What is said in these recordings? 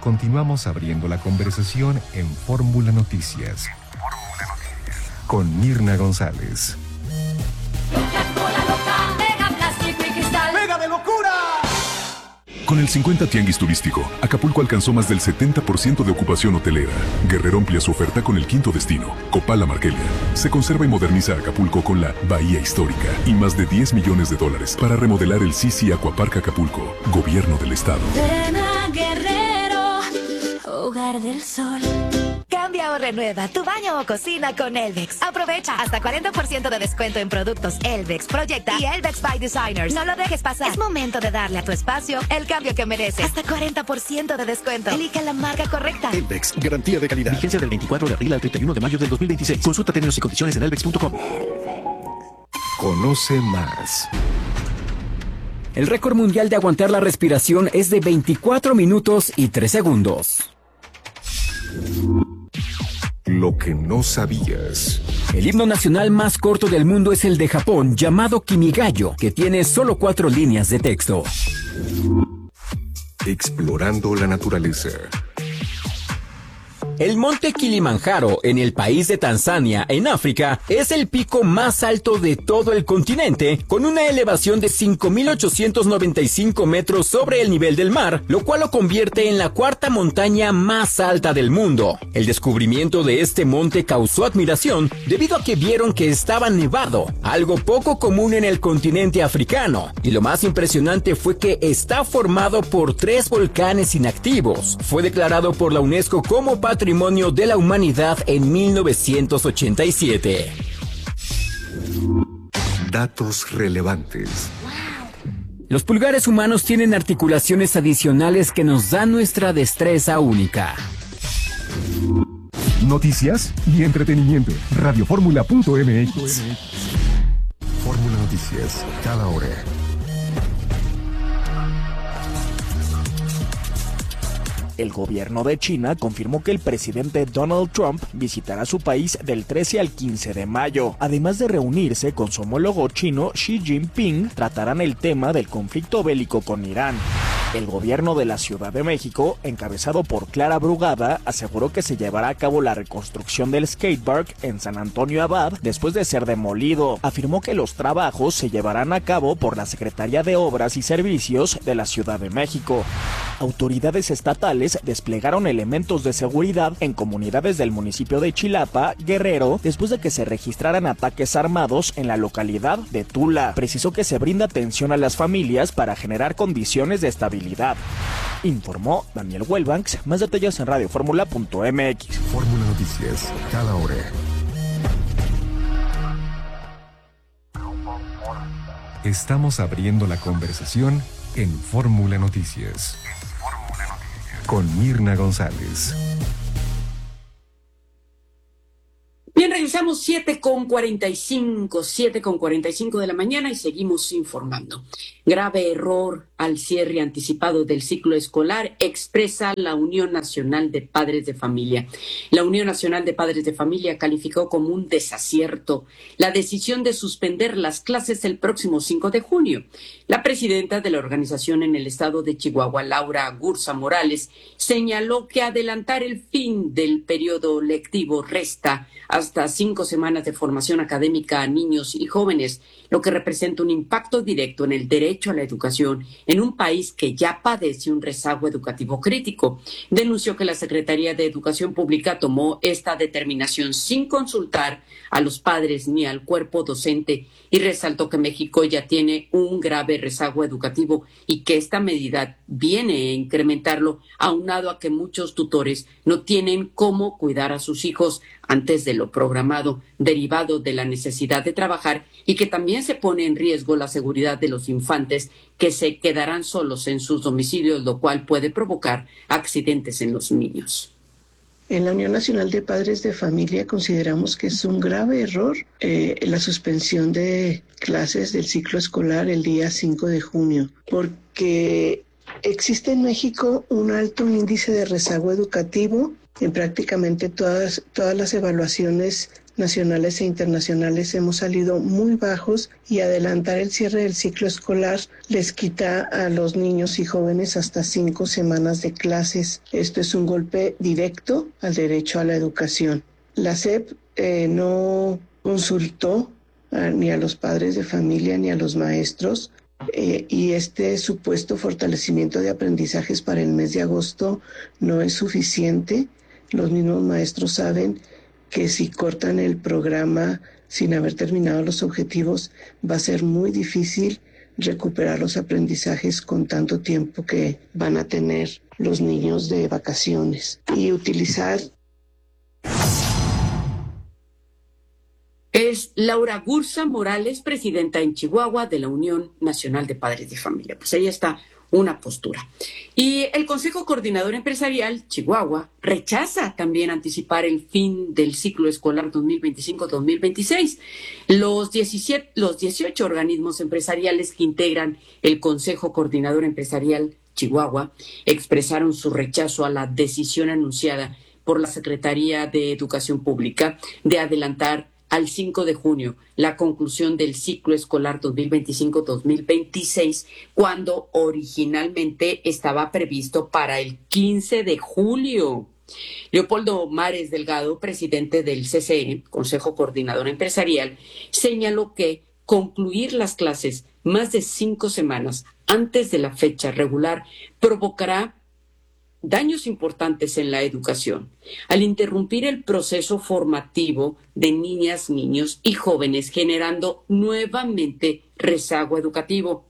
Continuamos abriendo la conversación en Fórmula Noticias. Con Mirna González. ¡Pega de locura! Con el 50 Tianguis Turístico, Acapulco alcanzó más del 70% de ocupación hotelera. Guerrero amplía su oferta con el quinto destino, Copala Marquelia. Se conserva y moderniza Acapulco con la Bahía Histórica y más de $10 millones para remodelar el Sisi Aquapark Acapulco, Gobierno del Estado. Ven a Guerrero, hogar del sol. Cambia o renueva tu baño o cocina con Elvex. Aprovecha hasta 40% de descuento en productos Elvex, Proyecta y Elvex by Designers. No lo dejes pasar. Es momento de darle a tu espacio el cambio que merece. Hasta 40% de descuento. Elige la marca correcta. Elvex, garantía de calidad. Vigencia del 24 de abril al 31 de mayo del 2026. Consulta términos y condiciones en elvex.com. Conoce más. El récord mundial de aguantar la respiración es de 24 minutos y 3 segundos. Lo que no sabías. El himno nacional más corto del mundo es el de Japón, llamado Kimigayo, que tiene solo 4 líneas de texto. Explorando la naturaleza. El monte Kilimanjaro, en el país de Tanzania, en África, es el pico más alto de todo el continente, con una elevación de 5.895 metros sobre el nivel del mar, lo cual lo convierte en la cuarta montaña más alta del mundo. El descubrimiento de este monte causó admiración debido a que vieron que estaba nevado, algo poco común en el continente africano, y lo más impresionante fue que está formado por 3 volcanes inactivos. Fue declarado por la UNESCO como Patrimonio de la Humanidad en 1987. Datos relevantes. Los pulgares humanos tienen articulaciones adicionales que nos dan nuestra destreza única. Noticias y entretenimiento. Radioformula.mx. Fórmula Noticias, cada hora. El gobierno de China confirmó que el presidente Donald Trump visitará su país del 13 al 15 de mayo. Además de reunirse con su homólogo chino Xi Jinping, tratarán el tema del conflicto bélico con Irán. El gobierno de la Ciudad de México, encabezado por Clara Brugada, aseguró que se llevará a cabo la reconstrucción del skatepark en San Antonio Abad después de ser demolido. Afirmó que los trabajos se llevarán a cabo por la Secretaría de Obras y Servicios de la Ciudad de México. Autoridades estatales desplegaron elementos de seguridad en comunidades del municipio de Chilapa, Guerrero, después de que se registraran ataques armados en la localidad de Tula. Precisó que se brinda atención a las familias para generar condiciones de estabilidad. Informó Daniel Wellbanks. Más detalles en radioformula.mx. Fórmula Noticias, cada hora. Estamos abriendo la conversación en Fórmula Noticias. Con Mirna González. Bien, regresamos 7:45 de la mañana y seguimos informando. Grave error al cierre anticipado del ciclo escolar, expresa la Unión Nacional de Padres de Familia. La Unión Nacional de Padres de Familia calificó como un desacierto la decisión de suspender las clases el próximo 5 de junio. La presidenta de la organización en el estado de Chihuahua, Laura Gursa Morales, señaló que adelantar el fin del periodo lectivo resta hasta 5 semanas de formación académica a niños y jóvenes, lo que representa un impacto directo en el derecho a la educación en un país que ya padece un rezago educativo crítico. Denunció que la Secretaría de Educación Pública tomó esta determinación sin consultar a los padres ni al cuerpo docente y resaltó que México ya tiene un grave rezago educativo y que esta medida viene a incrementarlo, aunado a que muchos tutores no tienen cómo cuidar a sus hijos antes de lo programado, derivado de la necesidad de trabajar, y que también se pone en riesgo la seguridad de los infantes que se quedarán solos en sus domicilios, lo cual puede provocar accidentes en los niños. En la Unión Nacional de Padres de Familia consideramos que es un grave error la suspensión de clases del ciclo escolar el día 5 de junio, porque existe en México un alto índice de rezago educativo. En prácticamente todas las evaluaciones nacionales e internacionales hemos salido muy bajos y adelantar el cierre del ciclo escolar les quita a los niños y jóvenes hasta 5 semanas de clases. Esto es un golpe directo al derecho a la educación. La SEP no consultó ni a los padres de familia ni a los maestros y este supuesto fortalecimiento de aprendizajes para el mes de agosto no es suficiente. Los mismos maestros saben que si cortan el programa sin haber terminado los objetivos, va a ser muy difícil recuperar los aprendizajes con tanto tiempo que van a tener los niños de vacaciones y utilizar. Es Laura Gursa Morales, presidenta en Chihuahua de la Unión Nacional de Padres de Familia. Pues ahí está una postura. Y el Consejo Coordinador Empresarial, Chihuahua, rechaza también anticipar el fin del ciclo escolar 2025-2026. Los 18 organismos empresariales que integran el Consejo Coordinador Empresarial Chihuahua expresaron su rechazo a la decisión anunciada por la Secretaría de Educación Pública de adelantar al 5 de junio la conclusión del ciclo escolar 2025-2026, cuando originalmente estaba previsto para el 15 de julio. Leopoldo Mares Delgado, presidente del CCE, Consejo Coordinador Empresarial, señaló que concluir las clases más de 5 semanas antes de la fecha regular provocará daños importantes en la educación, al interrumpir el proceso formativo de niñas, niños y jóvenes, generando nuevamente rezago educativo.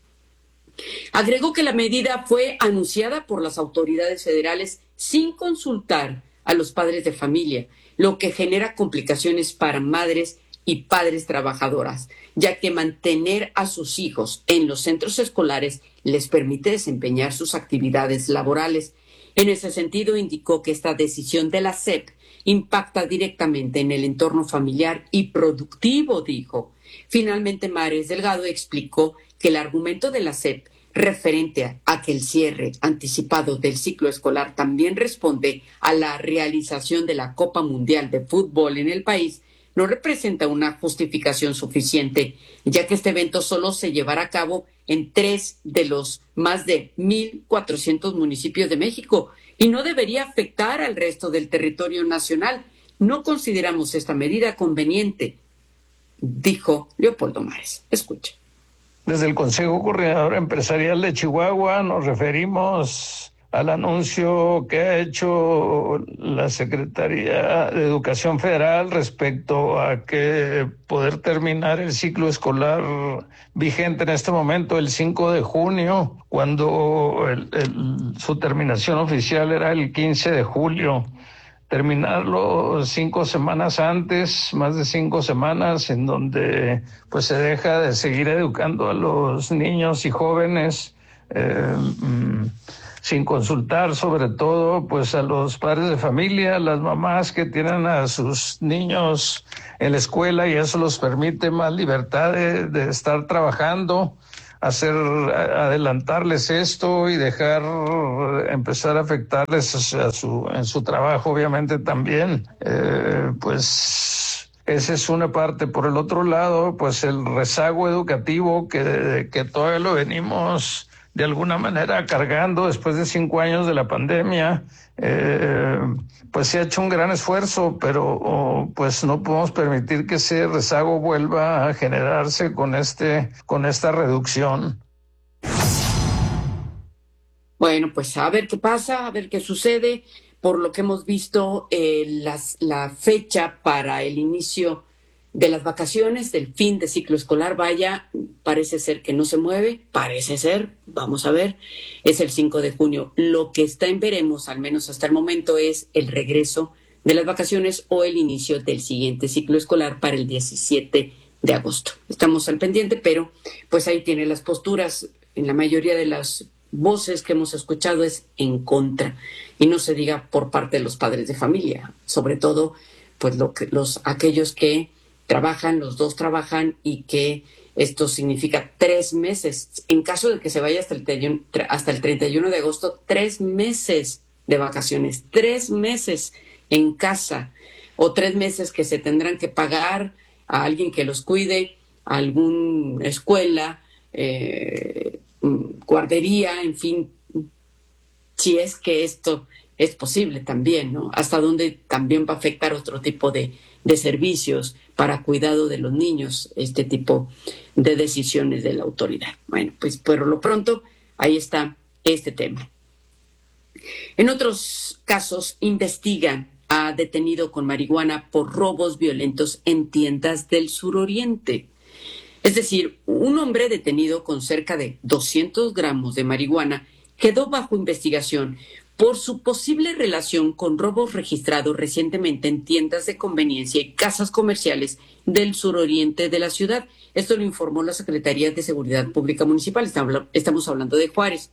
Agregó que la medida fue anunciada por las autoridades federales sin consultar a los padres de familia, lo que genera complicaciones para madres y padres trabajadoras, ya que mantener a sus hijos en los centros escolares les permite desempeñar sus actividades laborales. En ese sentido, indicó que esta decisión de la SEP impacta directamente en el entorno familiar y productivo, dijo. Finalmente, Mares Delgado explicó que el argumento de la SEP referente a que el cierre anticipado del ciclo escolar también responde a la realización de la Copa Mundial de Fútbol en el país no representa una justificación suficiente, ya que este evento solo se llevará a cabo en 3 de los más de 1,400 municipios de México y no debería afectar al resto del territorio nacional. No consideramos esta medida conveniente, dijo Leopoldo Mares. Escucha. Desde el Consejo Coordinador Empresarial de Chihuahua nos referimos al anuncio que ha hecho la Secretaría de Educación Federal respecto a que poder terminar el ciclo escolar vigente en este momento el 5 de junio, cuando su terminación oficial era el 15 de julio. Terminarlo 5 semanas antes, más de 5 semanas, en donde pues se deja de seguir educando a los niños y jóvenes sin consultar sobre todo pues a los padres de familia, las mamás que tienen a sus niños en la escuela, y eso los permite más libertad de estar trabajando, adelantarles esto y empezar a afectarles en su trabajo, obviamente también. Pues esa es una parte. Por el otro lado, pues el rezago educativo que todavía lo venimos de alguna manera cargando después de 5 años de la pandemia, pues se ha hecho un gran esfuerzo, pero pues no podemos permitir que ese rezago vuelva a generarse con esta reducción. Bueno, pues a ver qué pasa, a ver qué sucede. Por lo que hemos visto, la fecha para el inicio de las vacaciones, del fin de ciclo escolar, parece ser que no se mueve, vamos a ver, es el 5 de junio. Lo que está en veremos, al menos hasta el momento, es el regreso de las vacaciones o el inicio del siguiente ciclo escolar para el 17 de agosto. Estamos al pendiente, pero pues ahí tiene las posturas. En la mayoría de las voces que hemos escuchado es en contra, y no se diga por parte de los padres de familia, sobre todo pues aquellos que trabajan, los dos trabajan, y que esto significa 3 meses. En caso de que se vaya hasta el 31 de agosto, 3 meses de vacaciones, 3 meses en casa. o 3 meses que se tendrán que pagar a alguien que los cuide, a alguna escuela, guardería, en fin, si es que esto es posible también, ¿no? Hasta dónde también va a afectar otro tipo de servicios para cuidado de los niños, este tipo de decisiones de la autoridad. Bueno, pues por lo pronto, ahí está este tema. En otros casos, investigan a detenido con marihuana por robos violentos en tiendas del suroriente. Es decir, un hombre detenido con cerca de 200 gramos de marihuana quedó bajo investigación por su posible relación con robos registrados recientemente en tiendas de conveniencia y casas comerciales del suroriente de la ciudad. Esto lo informó la Secretaría de Seguridad Pública Municipal. Estamos hablando de Juárez.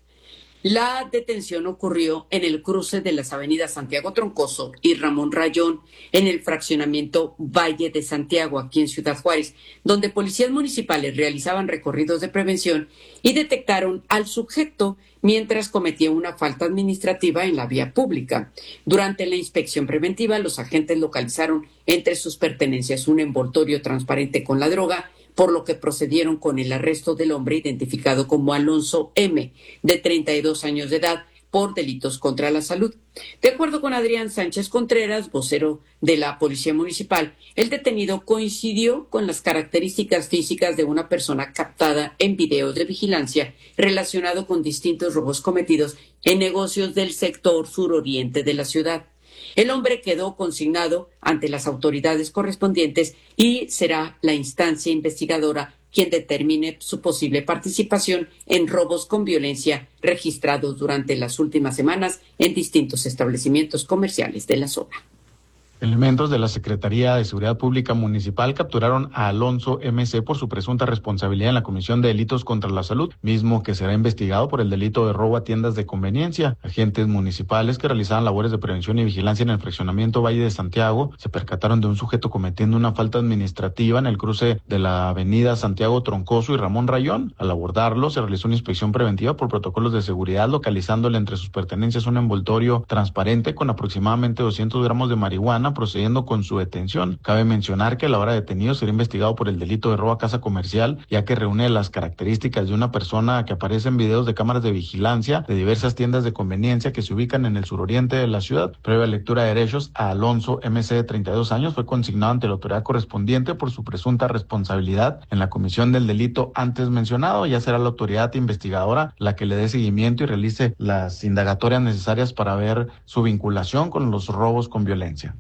La detención ocurrió en el cruce de las avenidas Santiago Troncoso y Ramón Rayón, en el fraccionamiento Valle de Santiago, aquí en Ciudad Juárez, donde policías municipales realizaban recorridos de prevención y detectaron al sujeto mientras cometía una falta administrativa en la vía pública. Durante la inspección preventiva, los agentes localizaron entre sus pertenencias un envoltorio transparente con la droga, por lo que procedieron con el arresto del hombre identificado como Alonso M., de 32 años de edad, por delitos contra la salud. De acuerdo con Adrián Sánchez Contreras, vocero de la Policía Municipal, el detenido coincidió con las características físicas de una persona captada en videos de vigilancia relacionado con distintos robos cometidos en negocios del sector suroriente de la ciudad. El hombre quedó consignado ante las autoridades correspondientes y será la instancia investigadora quien determine su posible participación en robos con violencia registrados durante las últimas semanas en distintos establecimientos comerciales de la zona. Elementos de la Secretaría de Seguridad Pública Municipal capturaron a Alonso MC por su presunta responsabilidad en la comisión de delitos contra la salud, mismo que será investigado por el delito de robo a tiendas de conveniencia. Agentes municipales que realizaban labores de prevención y vigilancia en el fraccionamiento Valle de Santiago se percataron de un sujeto cometiendo una falta administrativa en el cruce de la avenida Santiago Troncoso y Ramón Rayón. Al abordarlo, se realizó una inspección preventiva por protocolos de seguridad, localizándole entre sus pertenencias un envoltorio transparente con aproximadamente 200 gramos de marihuana, procediendo con su detención. Cabe mencionar que a la hora de detenido será investigado por el delito de robo a casa comercial, ya que reúne las características de una persona que aparece en videos de cámaras de vigilancia de diversas tiendas de conveniencia que se ubican en el suroriente de la ciudad. Previa lectura de derechos, a Alonso MC, de 32 años, fue consignado ante la autoridad correspondiente por su presunta responsabilidad en la comisión del delito antes mencionado. Ya será la autoridad investigadora la que le dé seguimiento y realice las indagatorias necesarias para ver su vinculación con los robos con violencia.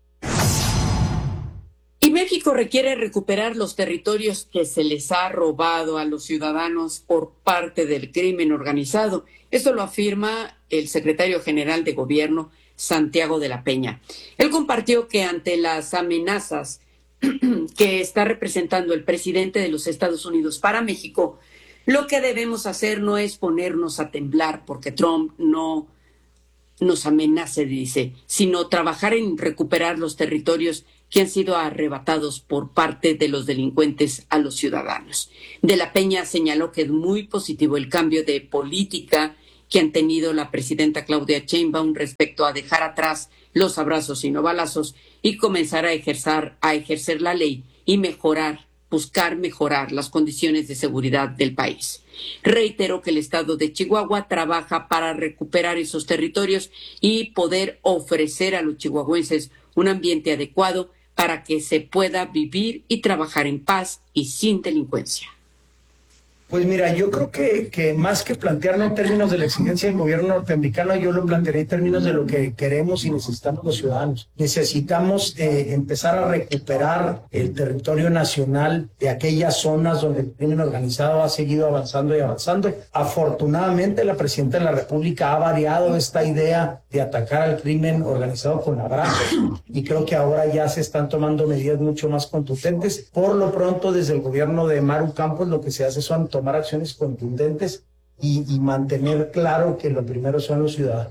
Y México requiere recuperar los territorios que se les ha robado a los ciudadanos por parte del crimen organizado. Esto lo afirma el secretario general de Gobierno, Santiago de la Peña. Él compartió que ante las amenazas que está representando el presidente de los Estados Unidos para México, lo que debemos hacer no es ponernos a temblar porque Trump no nos amenace, dice, sino trabajar en recuperar los territorios que han sido arrebatados por parte de los delincuentes a los ciudadanos. De la Peña señaló que es muy positivo el cambio de política que han tenido la presidenta Claudia Sheinbaum respecto a dejar atrás los abrazos y no balazos y comenzar a ejercer la ley y buscar mejorar las condiciones de seguridad del país. Reiteró que el estado de Chihuahua trabaja para recuperar esos territorios y poder ofrecer a los chihuahuenses un ambiente adecuado para que se pueda vivir y trabajar en paz y sin delincuencia. Pues mira, yo creo que más que plantearlo en términos de la exigencia del gobierno norteamericano, yo lo plantearé en términos de lo que queremos y necesitamos los ciudadanos. Necesitamos empezar a recuperar el territorio nacional de aquellas zonas donde el crimen organizado ha seguido avanzando y avanzando. Afortunadamente, la presidenta de la República ha variado esta idea de atacar al crimen organizado con abrazos y creo que ahora ya se están tomando medidas mucho más contundentes. Por lo pronto, desde el gobierno de Maru Campos, lo que se hace son tomar acciones contundentes y mantener claro que lo primero son los ciudadanos.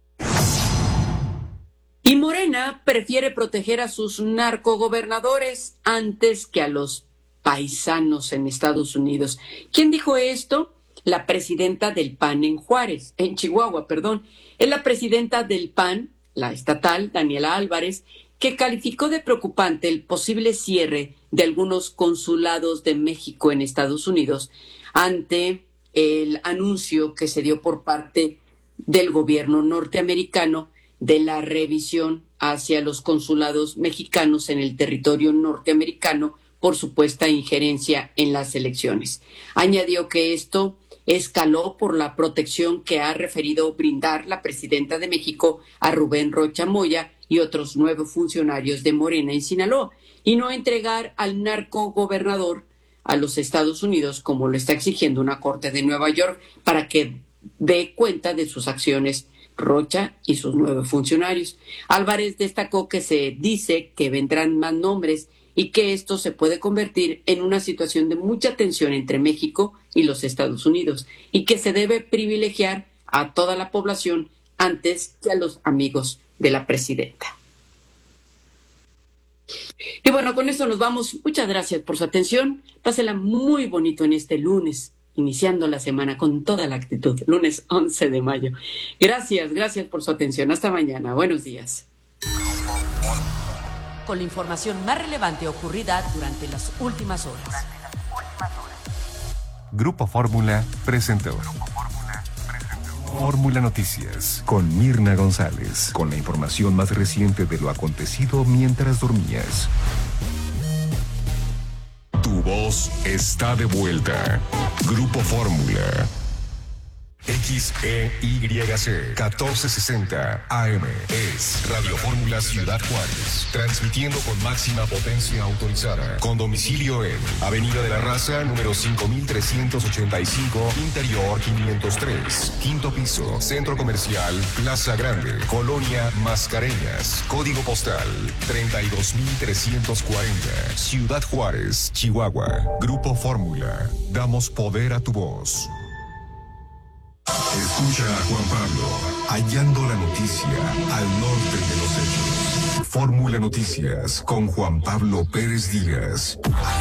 Y Morena prefiere proteger a sus narcogobernadores antes que a los paisanos en Estados Unidos. ¿Quién dijo esto? La presidenta del PAN en Chihuahua. Es la presidenta del PAN, la estatal, Daniela Álvarez, que calificó de preocupante el posible cierre de algunos consulados de México en Estados Unidos ante el anuncio que se dio por parte del gobierno norteamericano de la revisión hacia los consulados mexicanos en el territorio norteamericano por supuesta injerencia en las elecciones. Añadió que esto escaló por la protección que ha referido brindar la presidenta de México a Rubén Rocha Moya y otros 9 funcionarios de Morena en Sinaloa, y no entregar al narcogobernador a los Estados Unidos como lo está exigiendo una corte de Nueva York para que dé cuenta de sus acciones Rocha y sus 9 funcionarios. Álvarez destacó que se dice que vendrán más nombres y que esto se puede convertir en una situación de mucha tensión entre México y los Estados Unidos y que se debe privilegiar a toda la población antes que a los amigos de la presidenta. Y bueno, con esto nos vamos. Muchas gracias por su atención. Pásela muy bonito en este lunes, iniciando la semana con toda la actitud. Lunes 11 de mayo. Gracias por su atención. Hasta mañana. Buenos días. Con la información más relevante ocurrida durante las últimas horas. Grupo Fórmula presentó Fórmula Noticias con Mirna González, con la información más reciente de lo acontecido mientras dormías. Tu voz está de vuelta. Grupo Fórmula. XEYC 1460 AM es Radio Fórmula Ciudad Juárez, transmitiendo con máxima potencia autorizada, con domicilio en Avenida de la Raza, número 5385, Interior 503, quinto piso, Centro Comercial Plaza Grande, Colonia Mascareñas, código postal 32340, Ciudad Juárez, Chihuahua. Grupo Fórmula, damos poder a tu voz. Escucha a Juan Pablo, hallando la noticia al norte de los hechos. Fórmula Noticias con Juan Pablo Pérez Díaz.